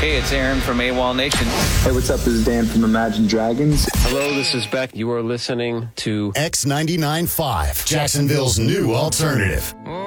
Hey, it's Aaron from AWOL Nation. Hey, what's up? This is Dan from Imagine Dragons. Hello, this is Beck. You are listening to X99.5, Jacksonville's new alternative. Oh.